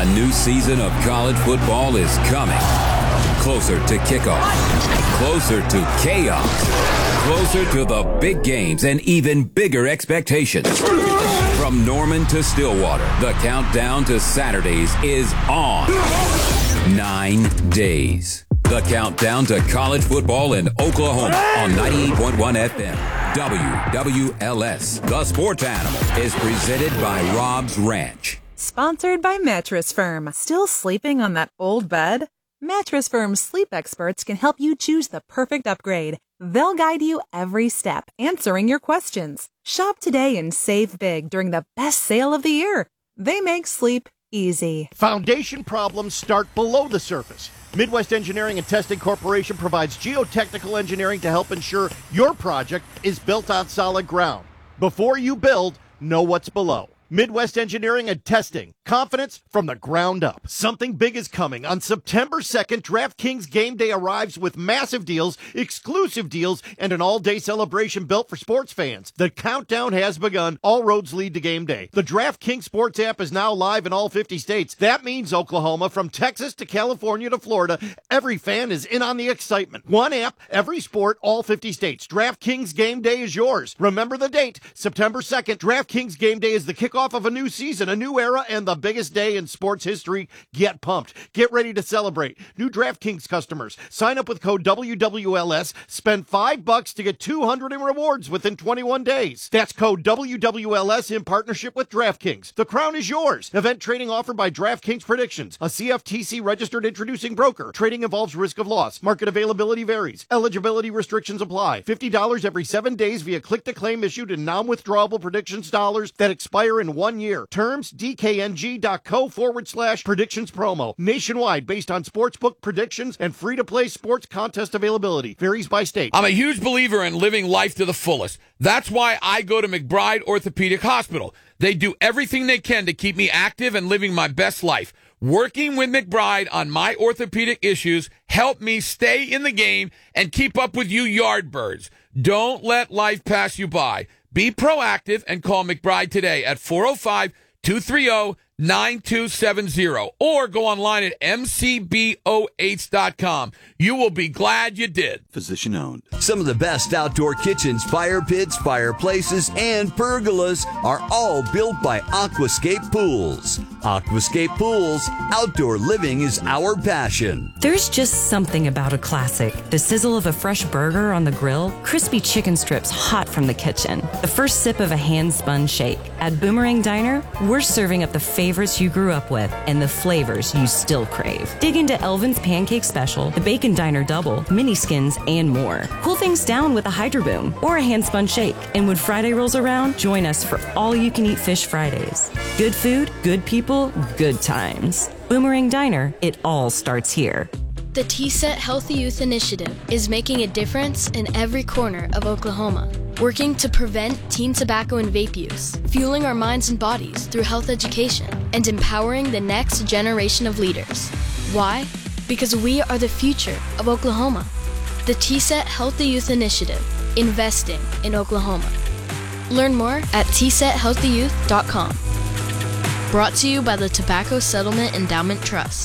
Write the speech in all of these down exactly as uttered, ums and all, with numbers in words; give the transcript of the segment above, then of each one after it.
A new season of college football is coming. Closer to kickoff. Closer to chaos. Closer to the big games and even bigger expectations. From Norman to Stillwater, the countdown to Saturdays is on. Nine days. The countdown to college football in Oklahoma on ninety-eight point one F M. W W L S. The Sports Animal is presented by Rob's Ranch. Sponsored by Mattress Firm. Still sleeping on that old bed? Mattress Firm's sleep experts can help you choose the perfect upgrade. They'll guide you every step, answering your questions. Shop today and save big during the best sale of the year. They make sleep easy. Foundation problems start below the surface. Midwest Engineering and Testing Corporation provides geotechnical engineering to help ensure your project is built on solid ground. Before you build, know what's below. Midwest Engineering and Testing. Confidence from the ground up. Something big is coming. On September second, DraftKings Game Day arrives with massive deals, exclusive deals, and an all-day celebration built for sports fans. The countdown has begun. All roads lead to Game Day. The DraftKings Sports app is now live in all fifty states. That means Oklahoma, from Texas to California to Florida, every fan is in on the excitement. One app, every sport, all fifty states. DraftKings Game Day is yours. Remember the date, September second. DraftKings Game Day is the kickoff of a new season, a new era, and the biggest day in sports history. Get pumped. Get ready to celebrate. New DraftKings customers, sign up with code W W L S, spend five bucks to get two hundred in rewards within twenty-one days. That's code W W L S in partnership with DraftKings. The crown is yours. Event trading offered by DraftKings Predictions, a C F T C registered introducing broker. Trading involves risk of loss. Market availability varies. Eligibility restrictions apply. fifty dollars every seven days via click-to-claim issued in non-withdrawable predictions dollars that expire in one year. Terms, D K N G dot co forward slash predictions promo. Nationwide based on sportsbook predictions and free-to-play sports contest availability. Varies by state. I'm a huge believer in living life to the fullest. That's why I go to McBride Orthopedic Hospital. They do everything they can to keep me active and living my best life. Working with McBride on my orthopedic issues help me stay in the game and keep up with you yardbirds. Don't let life pass you by. Be proactive and call McBride today at four oh five, two three oh, nine two seven zero or go online at M C B O H dot com. You will be glad you did. Physician owned. Some of the best outdoor kitchens, fire pits, fireplaces, and pergolas are all built by Aquascape Pools. Aquascape Pools, outdoor living is our passion. There's just something about a classic. The sizzle of a fresh burger on the grill, crispy chicken strips hot from the kitchen, the first sip of a hand-spun shake. At Boomerang Diner, we're serving up the favorites you grew up with and the flavors you still crave. Dig into Elvin's Pancake Special, the Bacon Diner Double, mini skins, and more. Cool things down with a Hydro Boom or a hand-spun shake. And when Friday rolls around, join us for all-you-can-eat Fish Fridays. Good food, good people, good times. Boomerang Diner, it all starts here. The T S E T Healthy Youth Initiative is making a difference in every corner of Oklahoma, working to prevent teen tobacco and vape use, fueling our minds and bodies through health education, and empowering the next generation of leaders. Why? Because we are the future of Oklahoma. The T S E T Healthy Youth Initiative, investing in Oklahoma. Learn more at T S E T healthy youth dot com. Brought to you by the Tobacco Settlement Endowment Trust.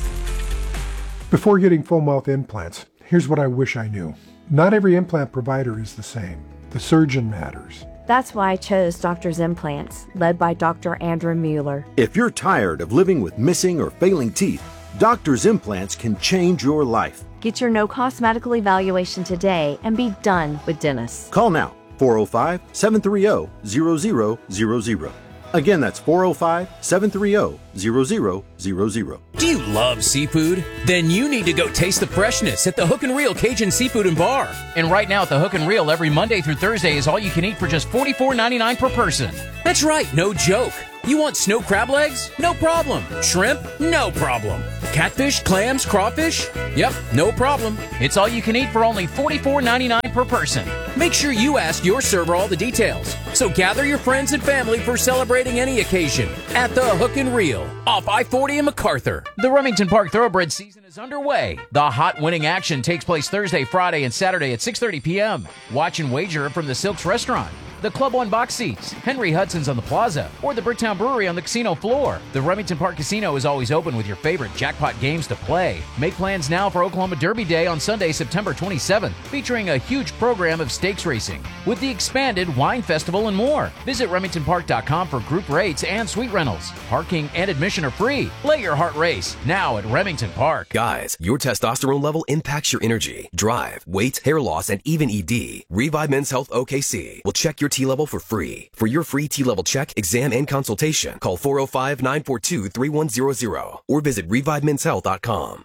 Before getting full mouth implants, here's what I wish I knew. Not every implant provider is the same. The surgeon matters. That's why I chose Doctor's Implants, led by Doctor Andrew Mueller. If you're tired of living with missing or failing teeth, Doctor's Implants can change your life. Get your no-cost medical evaluation today and be done with dentists. Call now, four oh five, seven three oh, zero zero zero zero. Again, that's four oh five, seven three oh, zero zero zero zero. Do you love seafood? Then you need to go taste the freshness at the Hook and Reel Cajun Seafood and Bar. And right now at the Hook and Reel, every Monday through Thursday is all you can eat for just forty-four ninety-nine per person. That's right, no joke. You want snow crab legs? No problem. Shrimp? No problem. Catfish, clams, crawfish? Yep, no problem. It's all you can eat for only forty-four ninety-nine per person. Make sure you ask your server all the details. So gather your friends and family for celebrating any occasion at the Hook and Reel off I forty in MacArthur. The Remington Park Thoroughbred season is underway. The hot winning action takes place Thursday, Friday, and Saturday at six thirty p.m. Watch and wager from the Silks Restaurant. the Club One box seats, Henry Hudson's on the plaza, or the Bricktown Brewery on the casino floor. The Remington Park Casino is always open with your favorite jackpot games to play. Make plans now for Oklahoma Derby Day on Sunday, September twenty-seventh, featuring a huge program of stakes racing with the expanded wine festival and more. Visit remington park dot com for group rates and suite rentals. Parking and admission are free. Let your heart race now at Remington Park. Guys, your testosterone level impacts your energy, drive, weight, hair loss, and even E D. Revive Men's Health O K C will check your T level for free. For your free T level check, exam, and consultation, call four oh five, nine four two, three one zero zero or visit revive mens health dot com.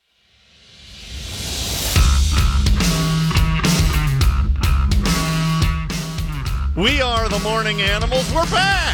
We are the Morning Animals. We're back.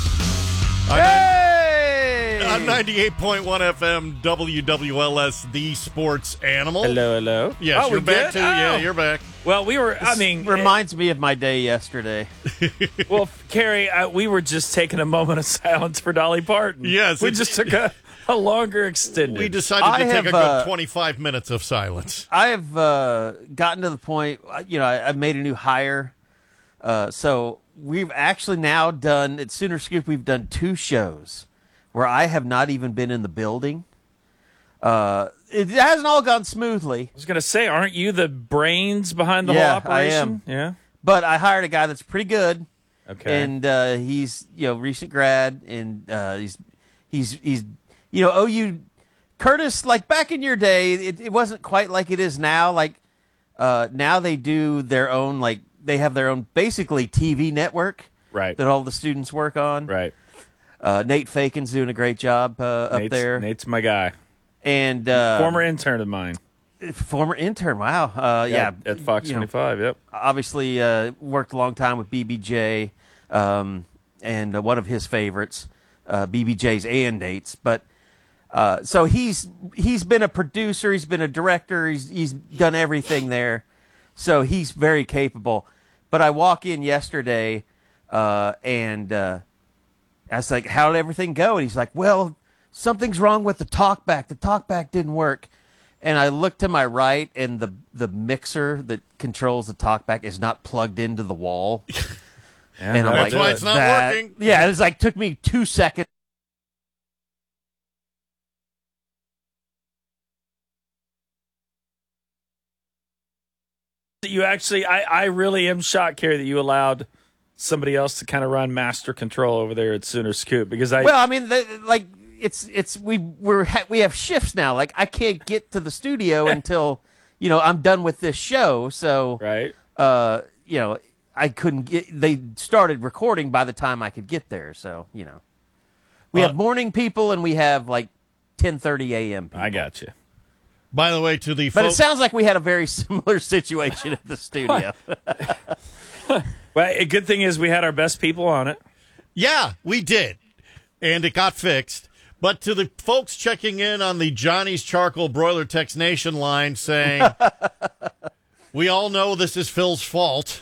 Hey! On ninety-eight point one F M, W W L S, the Sports Animal. Hello, hello. Yes, oh, you're we back good? too. Oh. Yeah, you're back. Well, we were, I This mean. reminds me of my day yesterday. Well, Carrie, I, we were just taking a moment of silence for Dolly Parton. Yes. We just took a, a longer extended. We decided to I take have, a good uh, twenty-five minutes of silence. I have uh, gotten to the point, you know, I, I've made a new hire. Uh, so we've actually now done, at Sooner Scoop, we've done two shows where I have not even been in the building. Uh, it hasn't all gone smoothly. I was going to say, aren't you the brains behind the yeah, whole operation? I am. Yeah. But I hired a guy that's pretty good. Okay. And uh, he's, you know, recent grad, and uh, he's, he's, he's, you know, O U, Curtis, like back in your day, it, it wasn't quite like it is now. Like uh, now they do their own, like, they have their own basically T V network right. that all the students work on. Right. Uh, Nate Fakin's doing a great job uh, up Nate's, there. Nate's my guy. And uh, former intern of mine. Former intern, wow. Uh, yeah. At, at Fox you know, twenty-five, yep. Obviously uh, worked a long time with B B J um, and uh, one of his favorites, uh, B B J's and Nate's. But uh, so he's he's been a producer, he's been a director, he's he's done everything there. So he's very capable. But I walk in yesterday, uh, and uh, I was like, "How did everything go?" And he's like, "Well, something's wrong with the talkback. The talkback didn't work." And I look to my right, and the the mixer that controls the talkback is not plugged into the wall. Yeah, and I'm that's like, why it's not that, working. Yeah, it's like took me two seconds. You actually, I, I really am shocked, Carrie, that you allowed somebody else to kind of run master control over there at Sooner Scoop, because I. Well, I mean, the, like it's it's we we're ha- we have shifts now. Like I can't get to the studio until you know I'm done with this show. So right. Uh, you know, I couldn't get. They started recording by the time I could get there. So you know, we Uh, have morning people and we have like ten thirty a.m. people. I got you. By the way, to the But it folks, sounds like we had a very similar situation at the studio. Well, a good thing is we had our best people on it. yeah, we did, and it got fixed. But to the folks checking in on the Johnny's Charcoal Broiler Tex Nation line saying, we all know this is Phil's fault.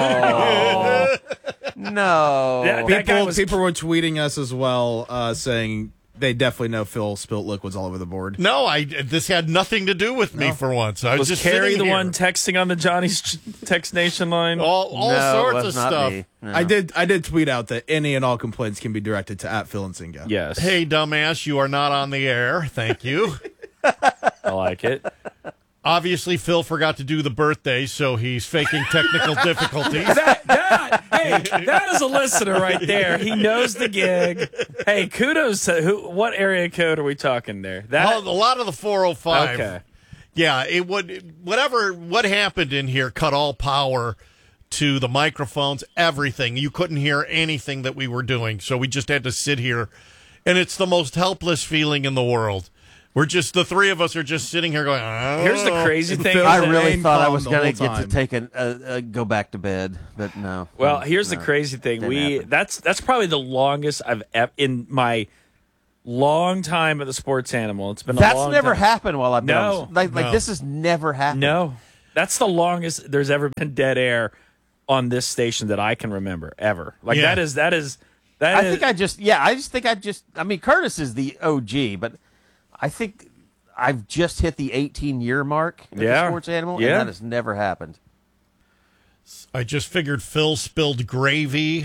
Oh, no. Yeah, that guy People, was- people were tweeting us as well, uh, saying they definitely know Phil spilt liquids all over the board. No, I. This had nothing to do with me for once. I was, Was just Carrie sitting the here. one texting on the Johnny's Text Nation line? All, all No, it sorts was of not stuff. me. No. I did I did tweet out that any and all complaints can be directed to at Phil and Singa. Yes. Hey, dumbass, you are not on the air. Thank you. I like it. Obviously, Phil forgot to do the birthday, so he's faking technical difficulties. That, that, hey, that is a listener right there. He knows the gig. Hey, kudos to who? What area code are we talking there? That Oh, a lot of the four oh five. Okay. Yeah, it would. Whatever. What happened in here cut all power to the microphones, everything. You couldn't hear anything that we were doing, so we just had to sit here, and it's the most helpless feeling in the world. We're just the three of us are just sitting here going. Oh. Here's the crazy And thing. Phil- I is that- really Remain thought I calm was the going to whole get to time. take a, a, a go back to bed, but no. Well, No, here's the no. crazy thing. Didn't We happen. that's that's probably the longest I've ever in my long time at the Sports Animal. It's been a That's long never time. happened while I've been No. on this. Like, like No. this has never happened. No, that's the longest there's ever been dead air on this station that I can remember ever. Like Yeah. that is that is that I is- think I just, yeah, I just think I just, I mean, Curtis is the O G, but I think I've just hit the eighteen year mark at Yeah. the Sports Animal, Yeah. and that has never happened. I just figured Phil spilled gravy.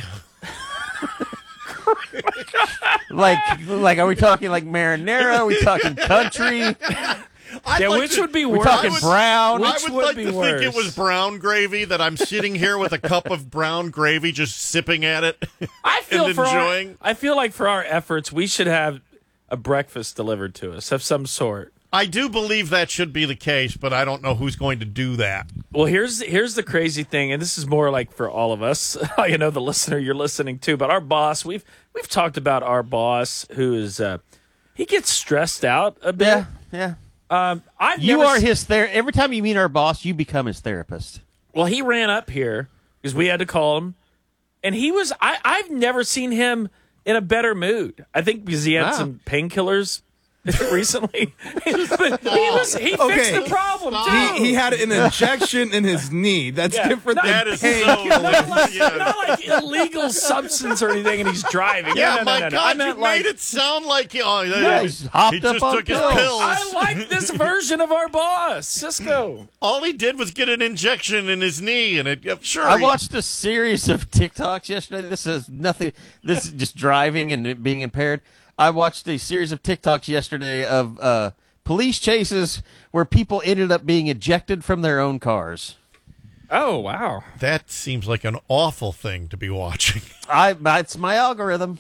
like, like, are we talking like marinara? Are we talking country? I'd yeah, like which to- would be We're worse? talking brown. Which I would, would like be to worse? think it was brown gravy, that I'm sitting here with a cup of brown gravy just sipping at it I feel and for our, enjoying. I feel like for our efforts, we should have a breakfast delivered to us of some sort. I do believe that should be the case, but I don't know who's going to do that. Well, here's here's the crazy thing, and this is more like for all of us. You know, the listener you're listening to, but our boss. We've we've talked about our boss, who is uh, he gets stressed out a bit. Yeah, yeah. Um, I've You never are se- his ther. Every time you meet our boss, you become his therapist. Well, he ran up here because we had to call him, and he was. I I've never seen him in a better mood. I think because he had Wow. some painkillers recently. But he was he fixed Okay. the problem too. He, he had an injection in his knee. That's Yeah. different Not- than That is pain. so. not, like, yeah. not like illegal substance or anything, and he's driving. Yeah, no, no, my no, no. God, I you meant made like it sound like he, oh, Yeah, he, he's hopped he just up on took his pills. pills. I like this version of our boss, Cisco. All he did was get an injection in his knee, and it yeah, sure. I he- watched a series of TikToks yesterday. This is nothing. This is just driving and it being impaired. I watched a series of TikToks yesterday of uh, police chases where people ended up being ejected from their own cars. Oh wow, That seems like an awful thing to be watching. I. It's my algorithm.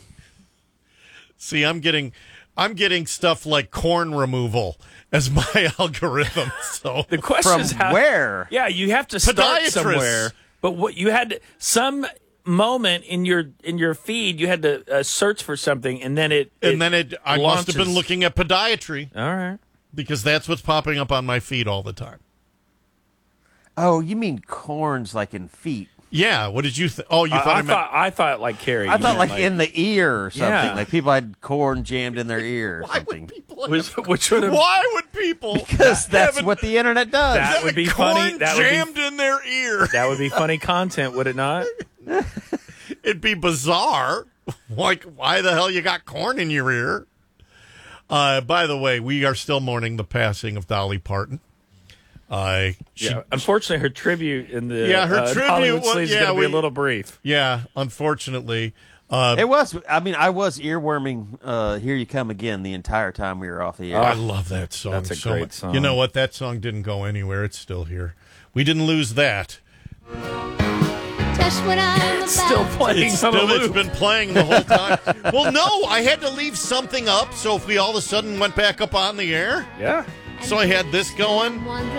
See, I'm getting, I'm getting stuff like corn removal as my algorithm. So the question From is how, where? Yeah, you have to start Podiatrist. somewhere. But what you had to, some moment in your in your feed, you had to uh, search for something, and then it, and it then it, I must have been launches. looking at podiatry All right. because that's what's popping up on my feed all the time. Oh, you mean corns like in feet? Yeah. What did you think? Oh, you I, thought I I, meant. thought I thought like Carrie. I you thought meant, like, in the ear or something. Yeah. Like people had corn jammed in their ear or Why something. would people? which, which would have Why would people? Because that's have what the internet does. That would be corn funny. That would be- jammed in their ear. that would be funny content, would it not? It'd be bizarre. Like, why the hell you got corn in your ear? Uh, by the way, we are still mourning the passing of Dolly Parton. Uh, she, Yeah. Unfortunately, her tribute in the Yeah, her uh, tribute Hollywood was- Sleeves yeah, is going to be we- a little brief. yeah, unfortunately. Uh, It was. I mean, I was earworming uh, "Here You Come Again" the entire time we were off the air. I love that song. That's a so great much. song. You know what? That song didn't go anywhere. It's still here. We didn't lose that. It's still playing It's, on a still, it's loop. been playing the whole time. Well, no, I had to leave something up, so if we all of a sudden went back up on the air, Yeah. so I had this going.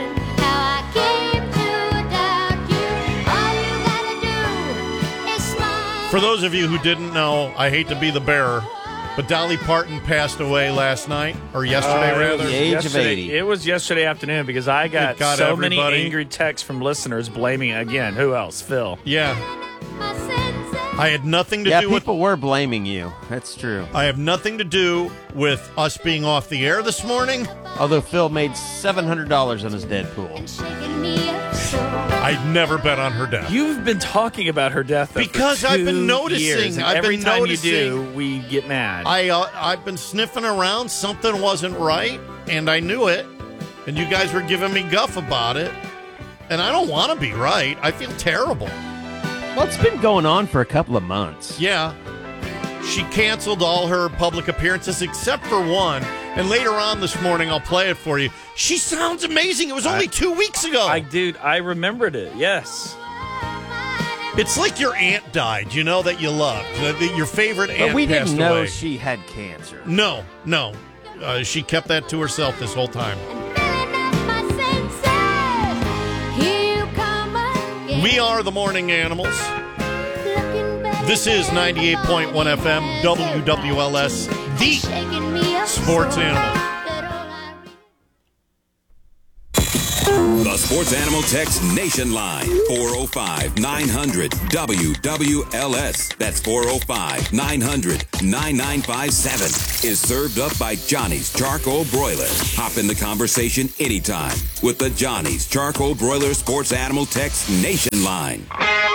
For those of you who didn't know, I hate to be the bearer, but Dolly Parton passed away last night, or yesterday, Uh, it rather. was The age of yesterday- eighty. It was yesterday afternoon because I got, It got so many everybody. angry texts from listeners blaming again. Who else? Phil. Yeah. I had nothing to yeah, do with people were blaming you. That's true. I have nothing to do with us being off the air this morning. Although Phil made seven hundred dollars on his Deadpool. I'd never bet on her death. You've been talking about her death though, for Because I've been two noticing. years, and I've every been time noticing. you do, we get mad. I uh, I've been sniffing around. Something wasn't right, and I knew it. And you guys were giving me guff about it. And I don't want to be right. I feel terrible. Well, it's been going on for a couple of months. Yeah. She canceled all her public appearances except for one. And later on this morning, I'll play it for you. She sounds amazing. It was only I- two weeks ago. I dude, I remembered it. Yes. It's like your aunt died, you know, that you loved. That- that your favorite aunt But we passed didn't know away. she had cancer. No, no. Uh, she kept that to herself this whole time. We are the Morning Animals. This is ninety-eight point one F M, W W L S, the Sports Animal. The Sports Animal Text Nation Line, four oh five, nine hundred, W W L S. That's four oh five, nine hundred, nine nine five seven. Is served up by Johnny's Charcoal Broiler. Hop in the conversation anytime with the Johnny's Charcoal Broiler Sports Animal Text Nation Line.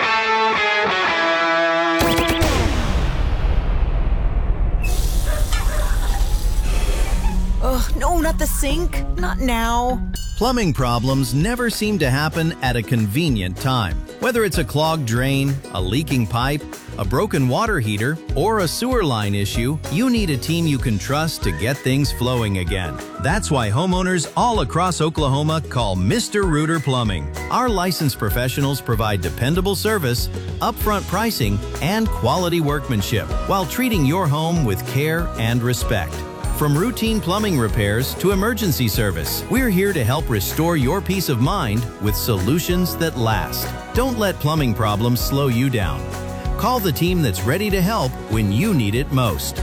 Ugh, no, not the sink. Not now. Plumbing problems never seem to happen at a convenient time. Whether it's a clogged drain, a leaking pipe, a broken water heater, or a sewer line issue, you need a team you can trust to get things flowing again. That's why homeowners all across Oklahoma call Mister Rooter Plumbing. Our licensed professionals provide dependable service, upfront pricing, and quality workmanship while treating your home with care and respect. From routine plumbing repairs to emergency service, we're here to help restore your peace of mind with solutions that last. Don't let plumbing problems slow you down. Call the team that's ready to help when you need it most.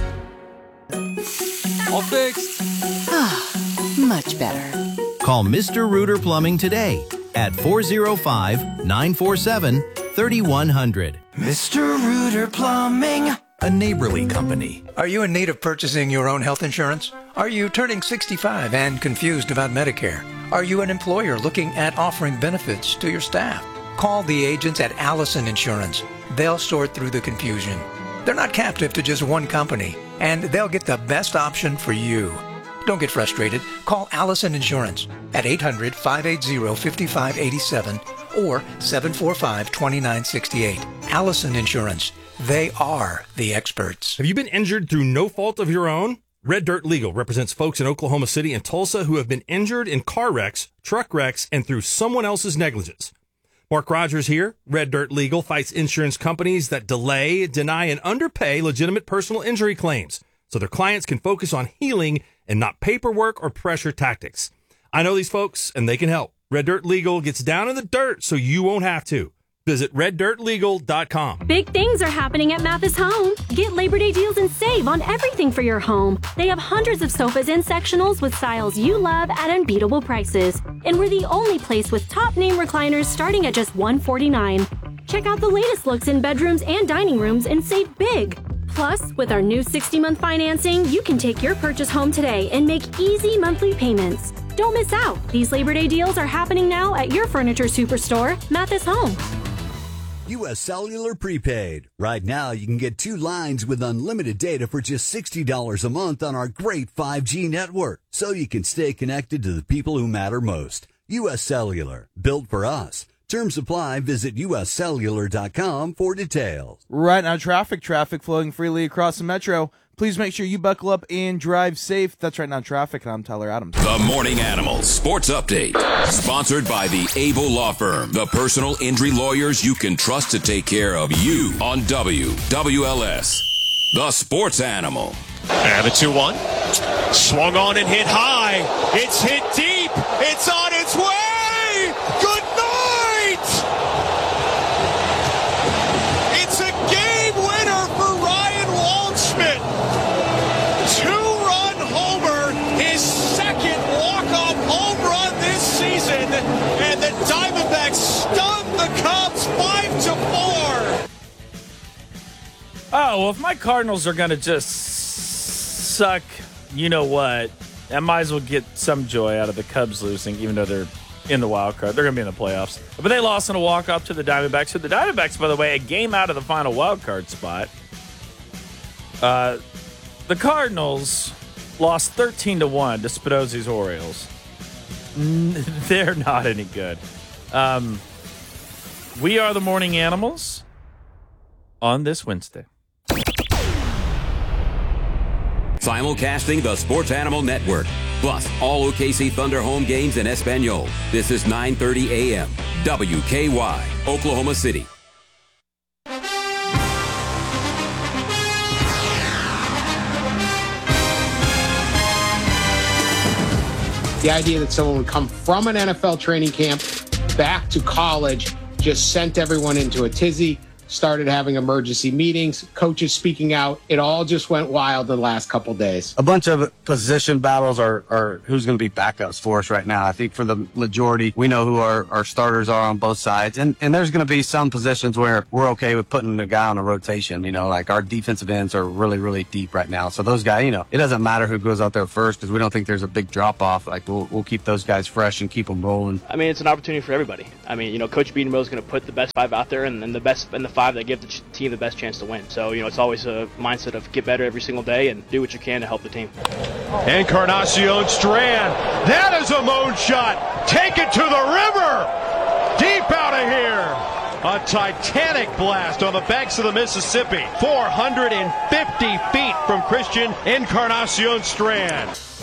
All fixed. Ah, much better. Call Mister Rooter Plumbing today at four oh five, nine four seven, three one zero zero. Mister Rooter Plumbing. A neighborly company. Are you in need of purchasing your own health insurance? Are you turning sixty-five and confused about Medicare? Are you an employer looking at offering benefits to your staff? Call the agents at Allison Insurance. They'll sort through the confusion. They're not captive to just one company, and they'll get the best option for you. Don't get frustrated. Call Allison Insurance at eight hundred, five eight zero, five five eight seven or seven four five, two nine six eight. Allison Insurance. They are the experts. Have you been injured through no fault of your own? Red Dirt Legal represents folks in Oklahoma City and Tulsa who have been injured in car wrecks, truck wrecks, and through someone else's negligence. Mark Rogers here. Red Dirt Legal fights insurance companies that delay, deny, and underpay legitimate personal injury claims so their clients can focus on healing and not paperwork or pressure tactics. I know these folks, and they can help. Red Dirt Legal gets down in the dirt so you won't have to. Visit red dirt legal dot com. Big things are happening at Mathis Home. Get Labor Day deals and save on everything for your home. They have hundreds of sofas and sectionals with styles you love at unbeatable prices. And we're the only place with top name recliners starting at just one hundred forty-nine dollars. Check out the latest looks in bedrooms and dining rooms and save big. Plus, with our new sixty-month financing, you can take your purchase home today and make easy monthly payments. Don't miss out. These Labor Day deals are happening now at your furniture superstore, Mathis Home. U S Cellular Prepaid. Right now, you can get two lines with unlimited data for just sixty dollars a month on our great five G network, so you can stay connected to the people who matter most. U S Cellular, built for us. Terms apply. Visit U S cellular dot com for details. Right now, traffic, traffic flowing freely across the metro. Please make sure you buckle up and drive safe. That's Right Now Traffic, and I'm Tyler Adams. The Morning Animals Sports Update, sponsored by the Able Law Firm, the personal injury lawyers you can trust to take care of you on W W L S. The Sports Animal. And the two one. Swung on and hit high. It's hit deep. It's on its way. Good night. It's a game winner for Ryan Waldschmidt. Two-run homer, his second walk-off home run this season, and the Diamondbacks stun the Cubs five to four. Oh, well, if my Cardinals are going to just suck, you know what, I might as well get some joy out of the Cubs losing, even though they're in the wild card. They're going to be in the playoffs. But they lost in a walk-off to the Diamondbacks. So the Diamondbacks, by the way, a game out of the final wild card spot. Uh, the Cardinals lost thirteen to one to Spinozi's Orioles. They're not any good. Um, we are the Morning Animals on this Wednesday. Simulcasting the Sports Animal Network, plus all O K C Thunder home games in Espanol. This is nine thirty a.m. W K Y, Oklahoma City. The idea that someone would come from an N F L training camp back to college just sent everyone into a tizzy. Started having emergency meetings, coaches speaking out. It all just went wild the last couple days. A bunch of position battles are, are who's going to be backups for us right now. I think for the majority, we know who our, our starters are on both sides. And, and there's going to be some positions where we're okay with putting a guy on a rotation. You know, like our defensive ends are really, really deep right now. So those guys, you know, it doesn't matter who goes out there first because we don't think there's a big drop off. Like we'll, we'll keep those guys fresh and keep them rolling. I mean, it's an opportunity for everybody. I mean, you know, Coach Beadenborough is going to put the best five out there and, and the best and the five that give the team the best chance to win. So, you know, it's always a mindset of get better every single day and do what you can to help the team. Encarnacion Strand. That is a moon shot. Take it to the river. Deep out of here. A titanic blast on the banks of the Mississippi, four hundred fifty feet from Christian Encarnacion Strand.